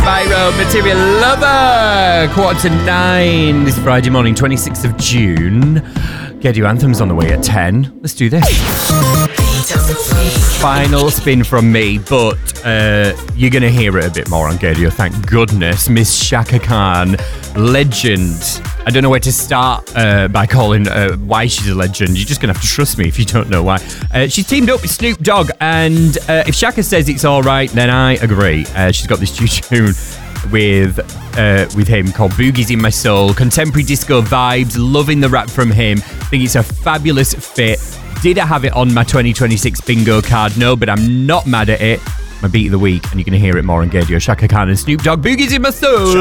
Byro, Material Lover, 8:45 this Friday morning, 26th of June. Get your anthems on the way at 10. Let's do this. Final spin from me, but you're going to hear it a bit more on Gadio, thank goodness. Miss Chaka Khan, legend. I don't know where to start by calling why she's a legend. You're just going to have to trust me if you don't know why. She's teamed up with Snoop Dogg, and if Chaka says it's all right, then I agree. She's got this new tune with him called Boogie's in My Soul. Contemporary disco vibes, loving the rap from him. Think it's a fabulous fit. Did I have it on my 2026 bingo card? No, but I'm not mad at it. My beat of the week, and you're going to hear it more on Gadio. Chaka Khan and Snoop Dogg, Boogie's in My Soul.